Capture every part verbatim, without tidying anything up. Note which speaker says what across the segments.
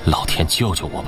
Speaker 1: 老天救救我吧！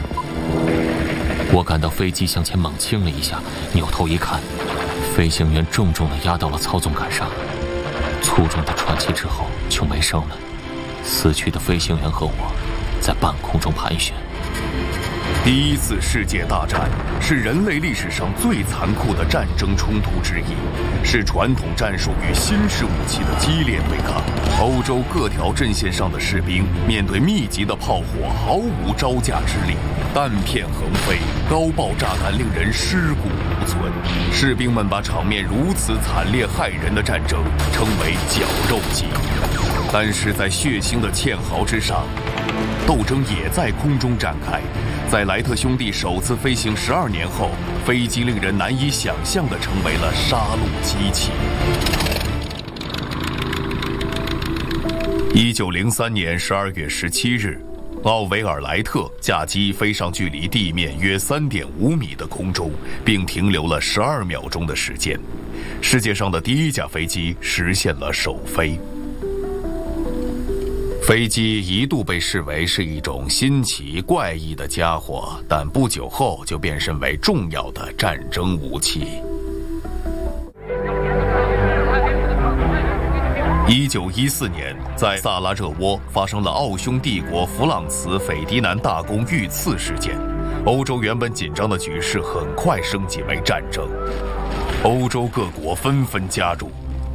Speaker 1: 我感到飞机向前猛倾了一下，扭头一看，飞行员重重地压到了操纵杆上，粗重的喘气之后就没声了。死去的飞行员和我在半空中盘旋。
Speaker 2: 第一次世界大战是人类历史上最残酷的战争冲突之一，是传统战术与新式武器的激烈对抗。欧洲各条阵线上的士兵面对密集的炮火毫无招架之力，弹片横飞，高爆炸感令人尸骨无存。士兵们把场面如此惨烈骇人的战争称为绞肉机。但是在血腥的堑壕之上，斗争也在空中展开。在莱特兄弟首次飞行十二年后，飞机令人难以想象地成为了杀戮机器。一九零三年十二月十七日，奥维尔莱特驾机飞上距离地面约三点五米的空中，并停留了十二秒钟的时间。世界上的第一架飞机实现了首飞。飞机一度被视为是一种新奇怪异的家伙，但不久后就变身为重要的战争武器。一九一四年，在萨拉热窝发生了奥匈帝国弗朗茨斐迪南大公遇刺事件，欧洲原本紧张的局势很快升级为战争，欧洲各国纷纷加入。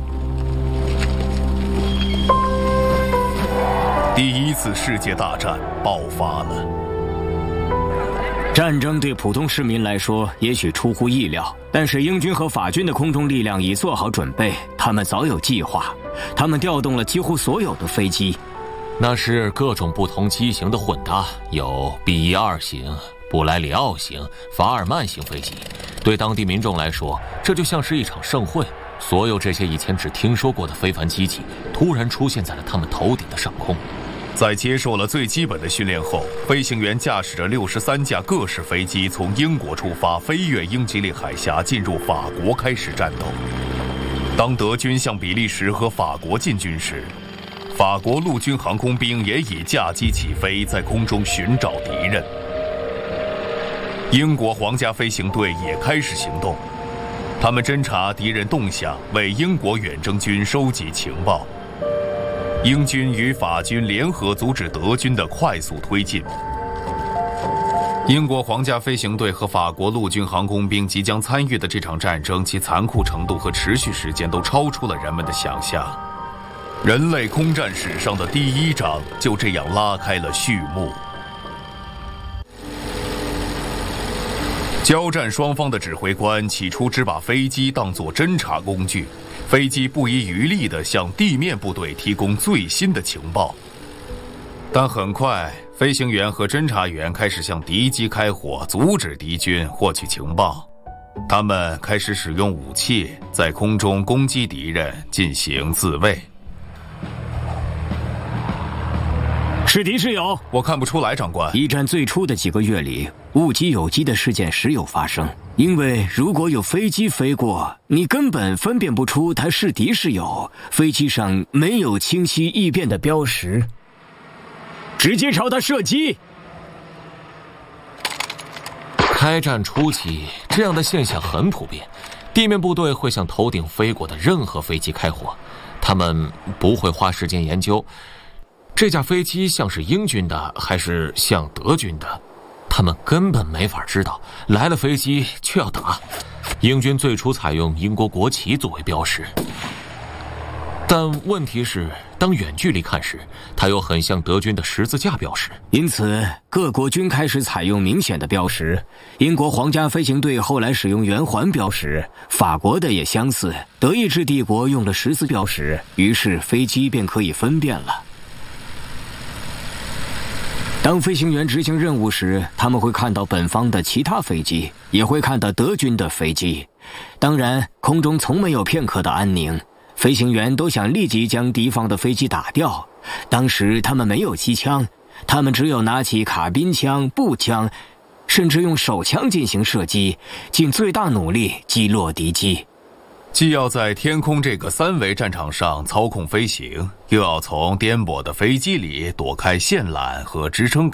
Speaker 2: 第一次世界大战爆发了。
Speaker 3: 战争对普通市民来说也许出乎意料，但是英军和法军的空中力量已做好准备，他们早有计划，他们调动了几乎所有的飞机。
Speaker 1: 那是各种不同机型的混搭，有 B 一二 型、布莱里奥型、法尔曼型飞机。对当地民众来说，这就像是一场盛会。所有这些以前只听说过的非凡机器，突然出现在了他们头顶的上空。
Speaker 2: 在接受了最基本的训练后，飞行员驾驶着六十三架各式飞机从英国出发，飞越英吉利海峡，进入法国开始战斗。当德军向比利时和法国进军时，法国陆军航空兵也已驾机起飞，在空中寻找敌人。英国皇家飞行队也开始行动，他们侦察敌人动向，为英国远征军收集情报。英军与法军联合阻止德军的快速推进。英国皇家飞行队和法国陆军航空兵即将参与的这场战争，其残酷程度和持续时间都超出了人们的想象。人类空战史上的第一章就这样拉开了序幕。交战双方的指挥官起初只把飞机当作侦察工具，飞机不遗余力地向地面部队提供最新的情报。但很快，飞行员和侦察员开始向敌机开火，阻止敌军获取情报。他们开始使用武器，在空中攻击敌人，进行自卫。
Speaker 3: 是敌是友，
Speaker 2: 我看不出来，长官。
Speaker 3: 一战最初的几个月里，误击有机的事件时有发生。因为如果有飞机飞过，你根本分辨不出它是敌是友，飞机上没有清晰易辨的标识。直接朝它射击。
Speaker 1: 开战初期，这样的现象很普遍，地面部队会向头顶飞过的任何飞机开火，他们不会花时间研究这架飞机像是英军的还是像德军的，他们根本没法知道，来了飞机就要打。英军最初采用英国国旗作为标识，但问题是当远距离看时，它又很像德军的十字架标识。
Speaker 3: 因此各国均开始采用明显的标识。英国皇家飞行队后来使用圆环标识，法国的也相似，德意志帝国用了十字标识，于是飞机便可以分辨了。当飞行员执行任务时，他们会看到本方的其他飞机，也会看到德军的飞机。当然，空中从没有片刻的安宁，飞行员都想立即将敌方的飞机打掉。当时他们没有机枪，他们只有拿起卡宾枪、步枪，甚至用手枪进行射击，尽最大努力击落敌机。
Speaker 2: 既要在天空这个三维战场上操控飞行，又要从颠簸的飞机里躲开线缆和支撑杆。